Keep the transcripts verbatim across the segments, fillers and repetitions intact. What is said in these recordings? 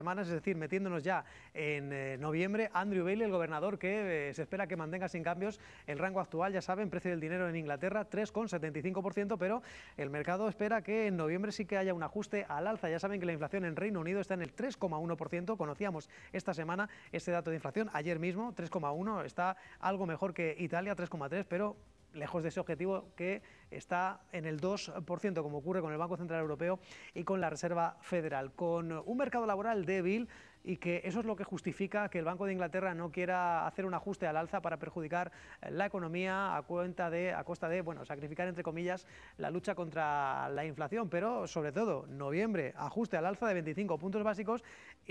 semanas, es decir, metiéndonos ya en eh, noviembre. Andrew Bailey, el gobernador, que eh, se espera que mantenga sin cambios el rango actual, ya saben, precio del dinero en Inglaterra, tres coma setenta y cinco por ciento, pero el mercado espera que en noviembre sí que haya un ajuste al alza. Ya saben que la inflación en Reino Unido está en el tres coma uno por ciento, conocíamos esta semana ese dato de inflación, ayer mismo, tres coma uno, está algo mejor que Italia, tres coma tres, pero lejos de ese objetivo que está en el dos por ciento, como ocurre con el Banco Central Europeo y con la Reserva Federal, con un mercado laboral débil, y que eso es lo que justifica que el Banco de Inglaterra no quiera hacer un ajuste al alza para perjudicar la economía a cuenta de, a costa de, bueno, sacrificar entre comillas la lucha contra la inflación. Pero sobre todo, noviembre, ajuste al alza de veinticinco puntos básicos,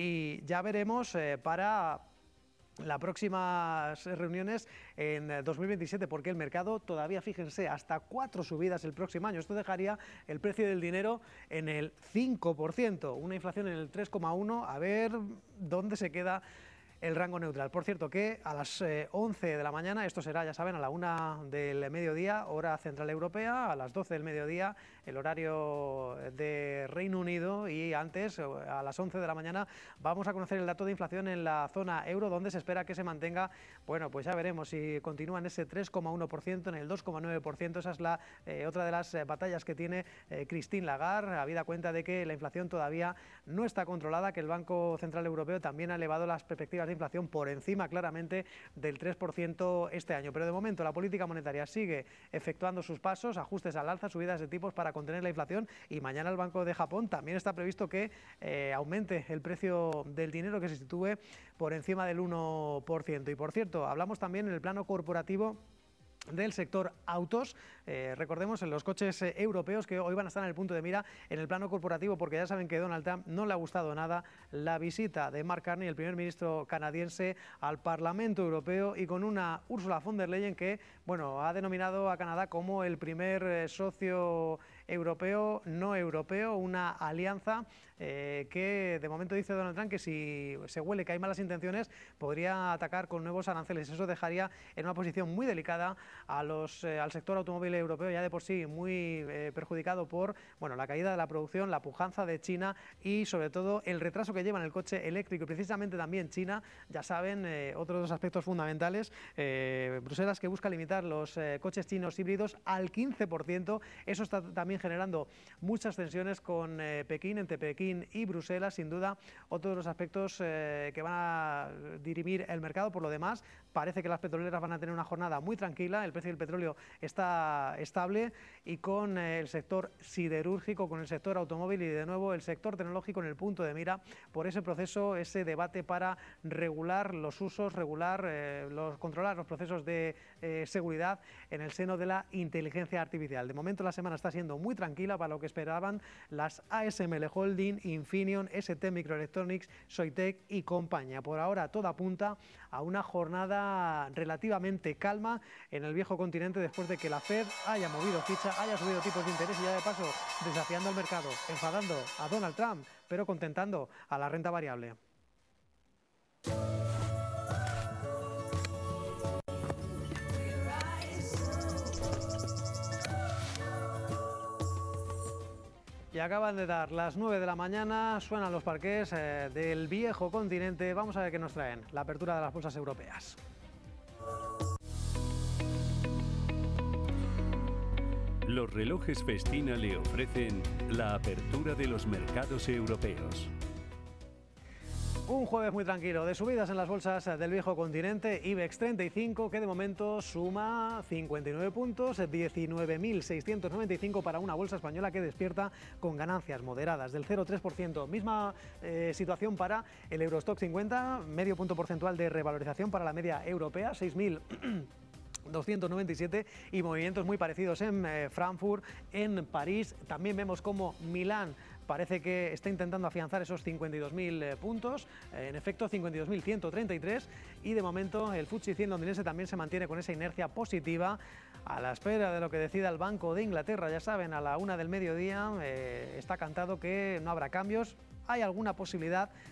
y ya veremos eh, para las próximas reuniones en dos mil veintisiete, porque el mercado todavía, fíjense, hasta cuatro subidas el próximo año. Esto dejaría el precio del dinero en el cinco por ciento, una inflación en el tres coma uno, a ver dónde se queda el rango neutral. Por cierto, que a las eh, once de la mañana, esto será, ya saben, a la una del mediodía, hora central europea, a las doce del mediodía, el horario de Reino Unido, y antes, a las once de la mañana, vamos a conocer el dato de inflación en la zona euro, donde se espera que se mantenga, bueno, pues ya veremos si continúa en ese tres coma uno por ciento, en el dos coma nueve por ciento. Esa es la eh, otra de las eh, batallas que tiene eh, Christine Lagarde, habida cuenta de que la inflación todavía no está controlada, que el Banco Central Europeo también ha elevado las perspectivas de inflación por encima claramente del tres por ciento este año. Pero de momento la política monetaria sigue efectuando sus pasos, ajustes al alza, subidas de tipos para contener la inflación, y mañana el Banco de Japón también está previsto que eh, aumente el precio del dinero, que se sitúe por encima del uno por ciento. Y por cierto, hablamos también en el plano corporativo del sector autos, eh, recordemos en los coches eh, europeos, que hoy van a estar en el punto de mira en el plano corporativo, porque ya saben que Donald Trump no le ha gustado nada la visita de Mark Carney, el primer ministro canadiense, al Parlamento Europeo, y con una Ursula von der Leyen que, bueno, ha denominado a Canadá como el primer eh, socio europeo no europeo, una alianza eh, que de momento dice Donald Trump que si se huele que hay malas intenciones podría atacar con nuevos aranceles. Eso dejaría en una posición muy delicada a los, eh, al sector automóvil europeo, ya de por sí muy eh, perjudicado por, bueno, la caída de la producción, la pujanza de China y sobre todo el retraso que lleva en el coche eléctrico. Y precisamente también China, ya saben, eh, otros dos aspectos fundamentales, eh, Bruselas, que busca limitar los eh, coches chinos híbridos al quince por ciento. Eso está también generando muchas tensiones con eh, Pekín, entre Pekín y Bruselas, sin duda otro de los aspectos eh, que van a dirimir el mercado. Por lo demás, parece que las petroleras van a tener una jornada muy tranquila, el precio del petróleo está estable, y con eh, el sector siderúrgico, con el sector automóvil y de nuevo el sector tecnológico en el punto de mira por ese proceso, ese debate para regular los usos, regular, eh, los, controlar los procesos de eh, seguridad en el seno de la inteligencia artificial. De momento la semana está siendo muy tranquila para lo que esperaban las A S M L Holding, Infineon, S T Microelectronics, Soitec y compañía. Por ahora todo apunta a una jornada relativamente calma en el viejo continente, después de que la Fed haya movido ficha, haya subido tipos de interés y ya de paso desafiando al mercado, enfadando a Donald Trump, pero contentando a la renta variable. Y acaban de dar las nueve de la mañana, suenan los parqués eh, del viejo continente. Vamos a ver qué nos traen la apertura de las bolsas europeas. Los relojes Festina le ofrecen la apertura de los mercados europeos. Un jueves muy tranquilo de subidas en las bolsas del viejo continente. IBEX treinta y cinco, que de momento suma cincuenta y nueve puntos, diecinueve mil seiscientos noventa y cinco para una bolsa española que despierta con ganancias moderadas del cero coma tres por ciento. Misma eh, situación para el Eurostock cincuenta, medio punto porcentual de revalorización para la media europea, seis mil doscientos noventa y siete, y movimientos muy parecidos en eh, Frankfurt, en París. También vemos como Milán parece que está intentando afianzar esos cincuenta y dos mil eh, puntos, eh, en efecto cincuenta y dos mil ciento treinta y tres, y de momento el F T S E cien londinense también se mantiene con esa inercia positiva a la espera de lo que decida el Banco de Inglaterra. Ya saben, a la una del mediodía eh, está cantado que no habrá cambios. Hay alguna posibilidad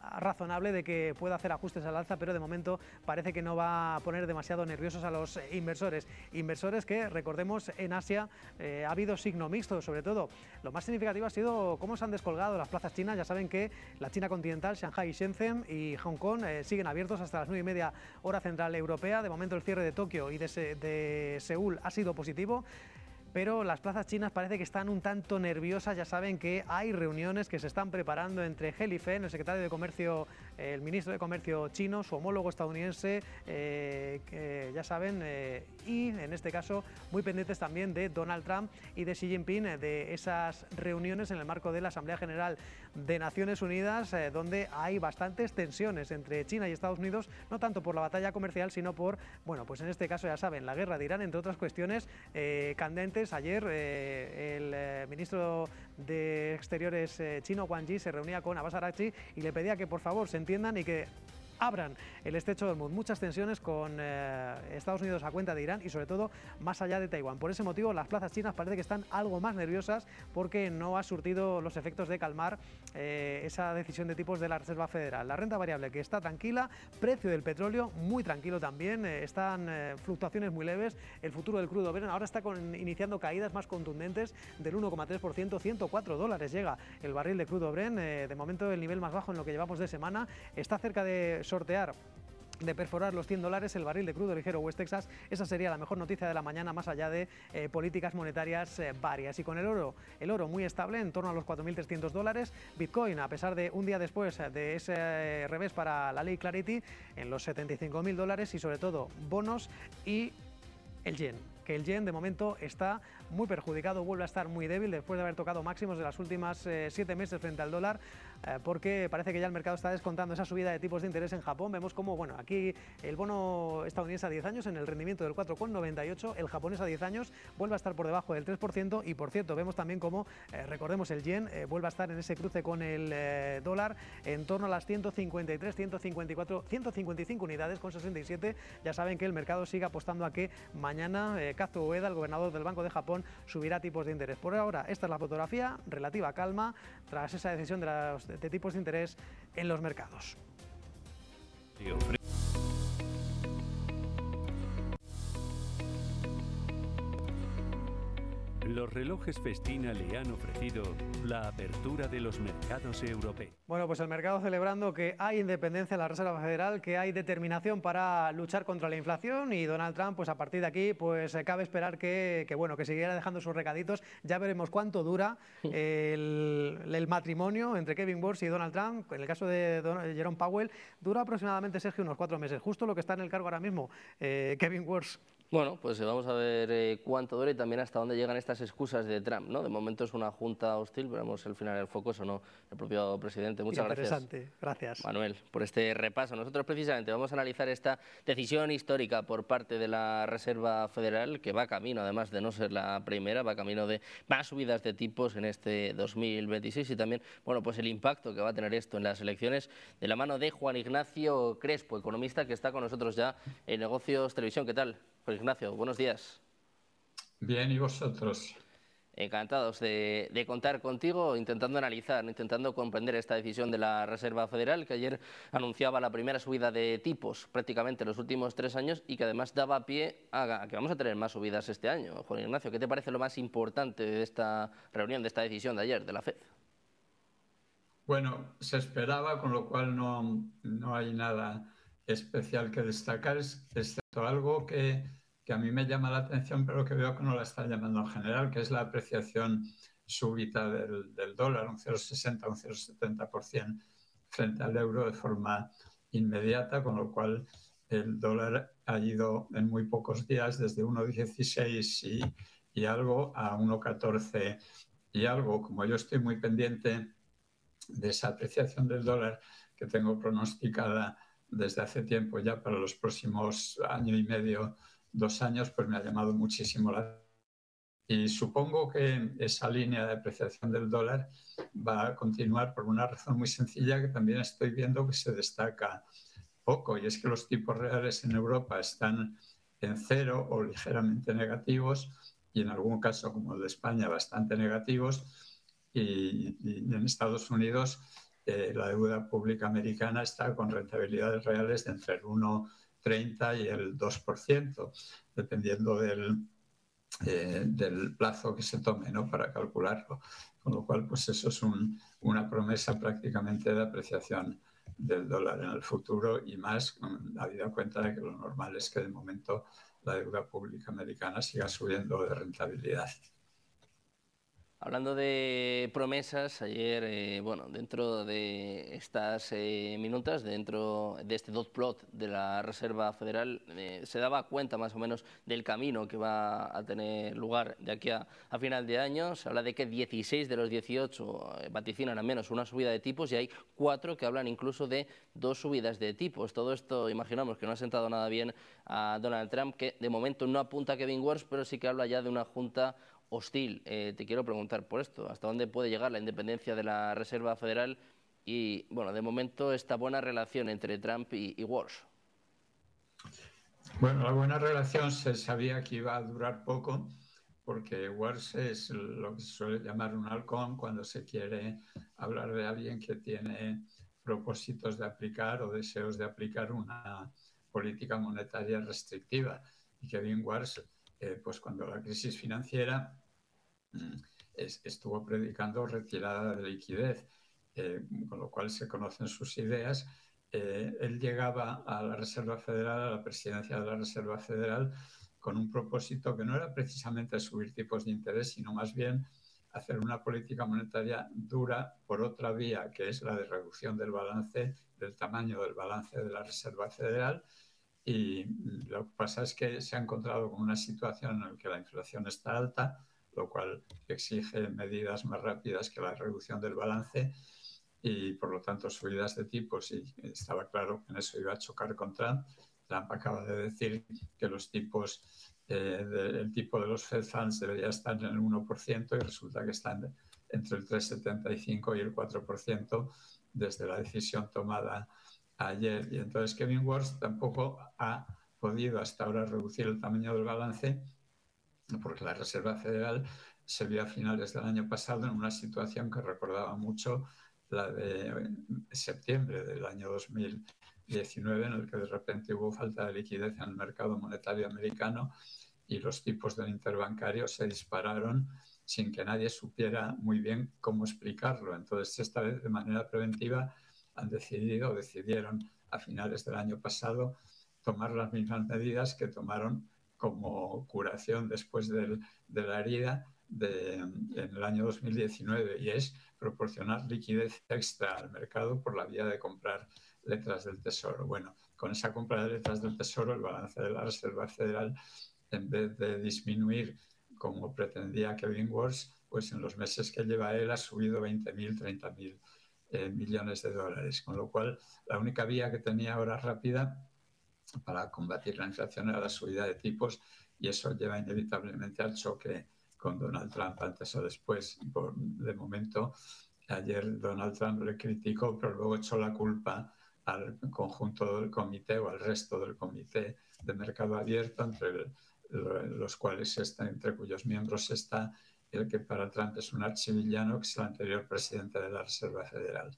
razonable de que pueda hacer ajustes al alza, pero de momento parece que no va a poner demasiado nerviosos a los inversores. Inversores que, recordemos, en Asia eh, ha habido signo mixto, sobre todo. Lo más significativo ha sido cómo se han descolgado las plazas chinas. Ya saben que la China continental, Shanghai, Shenzhen y Hong Kong eh, siguen abiertos hasta las nueve y media hora central europea. De momento el cierre de Tokio y de, Se de Seúl ha sido positivo, pero las plazas chinas parece que están un tanto nerviosas. Ya saben que hay reuniones que se están preparando entre He Lifeng, el secretario de Comercio, eh, el ministro de Comercio chino, su homólogo estadounidense, eh, que ya saben, eh, y en este caso muy pendientes también de Donald Trump y de Xi Jinping, eh, de esas reuniones en el marco de la Asamblea General de Naciones Unidas, eh, donde hay bastantes tensiones entre China y Estados Unidos, no tanto por la batalla comercial, sino por, bueno, pues en este caso ya saben, la guerra de Irán, entre otras cuestiones eh, candentes. Ayer eh, el eh, ministro de Exteriores eh, chino, Wang Yi, se reunía con Abbas Araghchi y le pedía que por favor se entiendan y que abran el estrecho de Hormuz. Muchas tensiones con eh, Estados Unidos a cuenta de Irán y sobre todo más allá de Taiwán. Por ese motivo las plazas chinas parece que están algo más nerviosas porque no ha surtido los efectos de calmar eh, esa decisión de tipos de la Reserva Federal. La renta variable que está tranquila, precio del petróleo muy tranquilo también, eh, están eh, fluctuaciones muy leves. El futuro del crudo Brent ahora está con, iniciando caídas más contundentes del uno coma tres por ciento, ciento cuatro dólares llega el barril de crudo Brent. Eh, de momento el nivel más bajo en lo que llevamos de semana, está cerca de sortear, de perforar los cien dólares el barril de crudo ligero West Texas. Esa sería la mejor noticia de la mañana, más allá de eh, políticas monetarias eh, varias. Y con el oro, el oro muy estable en torno a los cuatro mil trescientos dólares. Bitcoin, a pesar de un día después de ese eh, revés para la ley Clarity, en los setenta y cinco mil dólares. Y sobre todo bonos y el yen, que el yen de momento está muy perjudicado, vuelve a estar muy débil después de haber tocado máximos de las últimas eh, siete meses frente al dólar, eh, porque parece que ya el mercado está descontando esa subida de tipos de interés en Japón. Vemos como, bueno, aquí el bono estadounidense a diez años en el rendimiento del cuatro coma noventa y ocho, el japonés a diez años vuelve a estar por debajo del tres por ciento y, por cierto, vemos también como, eh, recordemos, el yen eh, vuelve a estar en ese cruce con el eh, dólar en torno a las ciento cincuenta y tres, ciento cincuenta y cuatro, ciento cincuenta y cinco unidades con sesenta y siete. Ya saben que el mercado sigue apostando a que mañana eh, Kazuo Ueda, el gobernador del Banco de Japón, subirá tipos de interés. Por ahora, esta es la fotografía, relativa calma tras esa decisión de, las, de tipos de interés en los mercados. Los relojes Festina le han ofrecido la apertura de los mercados europeos. Bueno, pues el mercado celebrando que hay independencia en la Reserva Federal, que hay determinación para luchar contra la inflación, y Donald Trump, pues a partir de aquí, pues cabe esperar que, que bueno, que siguiera dejando sus recaditos. Ya veremos cuánto dura el, el matrimonio entre Kevin Warsh y Donald Trump. En el caso de Don, Jerome Powell, dura aproximadamente, Sergio, unos cuatro meses, justo lo que está en el cargo ahora mismo, eh, Kevin Warsh. Bueno, pues vamos a ver eh, cuánto dura y también hasta dónde llegan estas excusas de Trump, ¿no? De momento es una junta hostil, veremos al final el foco, eso no, el propio presidente. Muchas gracias. Interesante, gracias. Manuel, por este repaso. Nosotros precisamente vamos a analizar esta decisión histórica por parte de la Reserva Federal, que va camino, además de no ser la primera, va camino de más subidas de tipos en este dos mil veintiséis y también, bueno, pues el impacto que va a tener esto en las elecciones, de la mano de Juan Ignacio Crespo, economista que está con nosotros ya en Negocios Televisión. ¿Qué tal, Juan Ignacio? Buenos días. Bien, ¿y vosotros? Encantados de, de contar contigo, intentando analizar, intentando comprender esta decisión de la Reserva Federal, que ayer anunciaba la primera subida de tipos prácticamente en los últimos tres años y que además daba pie a, a que vamos a tener más subidas este año. Juan Ignacio, ¿qué te parece lo más importante de esta reunión, de esta decisión de ayer de la FED? Bueno, se esperaba, con lo cual no, no hay nada especial que destacar, excepto algo que, que a mí me llama la atención, pero que veo que no la está llamando en general, que es la apreciación súbita del, del dólar, un cero coma sesenta, un cero coma setenta por ciento frente al euro de forma inmediata, con lo cual el dólar ha ido en muy pocos días desde uno coma dieciséis y, y algo a uno coma catorce y algo. Como yo estoy muy pendiente de esa apreciación del dólar que tengo pronosticada desde hace tiempo ya para los próximos año y medio, dos años, pues me ha llamado muchísimo la atención. Y supongo que esa línea de apreciación del dólar va a continuar por una razón muy sencilla que también estoy viendo que se destaca poco, y es que los tipos reales en Europa están en cero o ligeramente negativos, y en algún caso, como el de España, bastante negativos, y, y en Estados Unidos eh, la deuda pública americana está con rentabilidades reales de entre el uno coma treinta y el dos por ciento, dependiendo del, eh, del plazo que se tome, ¿no?, para calcularlo. Con lo cual, pues eso es un, una promesa prácticamente de apreciación del dólar en el futuro, y más habida cuenta de que lo normal es que de momento la deuda pública americana siga subiendo de rentabilidad. Hablando de promesas, ayer, eh, bueno, dentro de estas eh, minutas, dentro de este dot plot de la Reserva Federal, eh, se daba cuenta más o menos del camino que va a tener lugar de aquí a, a final de año. Se habla de que dieciséis de los dieciocho eh, vaticinan al menos una subida de tipos, y hay cuatro que hablan incluso de dos subidas de tipos. Todo esto, imaginamos que no ha sentado nada bien a Donald Trump, que de momento no apunta a Kevin Warsh, pero sí que habla ya de una junta hostil. Eh, te quiero preguntar por esto, ¿hasta dónde puede llegar la independencia de la Reserva Federal y, bueno, de momento esta buena relación entre Trump y, y Warsh? Bueno, la buena relación se sabía que iba a durar poco, porque Warsh es lo que se suele llamar un halcón cuando se quiere hablar de alguien que tiene propósitos de aplicar o deseos de aplicar una política monetaria restrictiva. Y Kevin Warsh, eh, pues cuando la crisis financiera es, estuvo predicando retirada de liquidez, eh, con lo cual se conocen sus ideas. Eh, él llegaba a la Reserva Federal, a la presidencia de la Reserva Federal, con un propósito que no era precisamente subir tipos de interés, sino más bien hacer una política monetaria dura por otra vía, que es la de reducción del balance, del tamaño del balance de la Reserva Federal. Y lo que pasa es que se ha encontrado con una situación en la que la inflación está alta, lo cual exige medidas más rápidas que la reducción del balance y, por lo tanto, subidas de tipos. Y estaba claro que en eso iba a chocar con Trump. Trump acaba de decir que los tipos, eh, de, el tipo de los Fed Funds debería estar en el uno por ciento, y resulta que están entre el tres coma setenta y cinco y el cuatro por ciento desde la decisión tomada ayer. Y entonces Kevin Warsh tampoco ha podido hasta ahora reducir el tamaño del balance, porque la Reserva Federal se vio a finales del año pasado en una situación que recordaba mucho la de septiembre del año dos mil diecinueve, en el que de repente hubo falta de liquidez en el mercado monetario americano y los tipos del interbancario se dispararon sin que nadie supiera muy bien cómo explicarlo. Entonces, esta vez, de manera preventiva, han decidido, decidieron a finales del año pasado, tomar las mismas medidas que tomaron como curación después del, de la herida de, en el año dos mil diecinueve, y es proporcionar liquidez extra al mercado por la vía de comprar letras del Tesoro. Bueno, con esa compra de letras del Tesoro, el balance de la Reserva Federal, en vez de disminuir como pretendía Kevin Warsh, pues en los meses que lleva él ha subido veinte mil, treinta mil eh, millones de dólares. Con lo cual, la única vía que tenía ahora rápida para combatir la inflación era la subida de tipos, y eso lleva inevitablemente al choque con Donald Trump antes o después. Por, de momento, ayer Donald Trump le criticó, pero luego echó la culpa al conjunto del comité o al resto del comité de mercado abierto, entre el, los cuales está, entre cuyos miembros está el que para Trump es un archivillano, que es el anterior presidente de la Reserva Federal.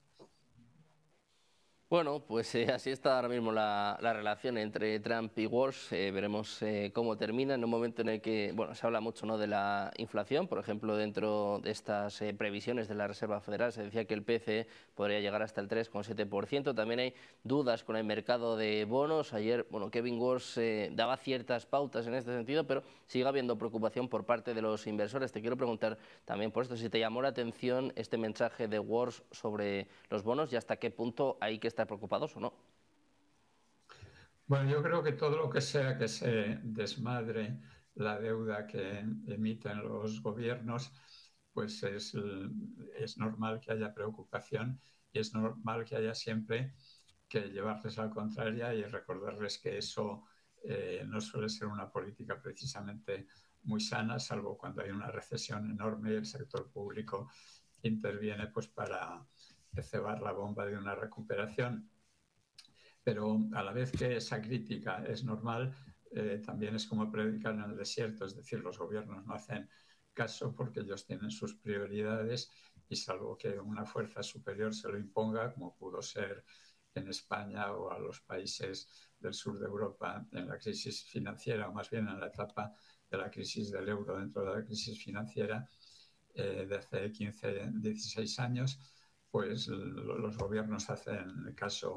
Bueno, pues eh, así está ahora mismo la, la relación entre Trump y Warsh. Eh, veremos eh, cómo termina en un momento en el que, bueno, se habla mucho, ¿no?, de la inflación. Por ejemplo, dentro de estas eh, previsiones de la Reserva Federal se decía que el P C E podría llegar hasta el tres coma siete por ciento. También hay dudas con el mercado de bonos. Ayer, bueno, Kevin Warsh eh, daba ciertas pautas en este sentido, pero sigue habiendo preocupación por parte de los inversores. Te quiero preguntar también por esto, si te llamó la atención este mensaje de Warsh sobre los bonos y hasta qué punto hay que estar preocupados o no. Bueno, yo creo que todo lo que sea que se desmadre la deuda que emiten los gobiernos, pues es, es normal que haya preocupación, y es normal que haya siempre que llevarles la contraria y recordarles que eso eh, no suele ser una política precisamente muy sana, salvo cuando hay una recesión enorme y el sector público interviene pues para cebar la bomba de una recuperación. Pero a la vez que esa crítica es normal, eh, también es como predicar en el desierto, es decir, los gobiernos no hacen caso porque ellos tienen sus prioridades y salvo que una fuerza superior se lo imponga, como pudo ser en España o a los países del sur de Europa en la crisis financiera, o más bien en la etapa de la crisis del euro dentro de la crisis financiera eh, de hace quince, dieciséis años, pues los gobiernos hacen caso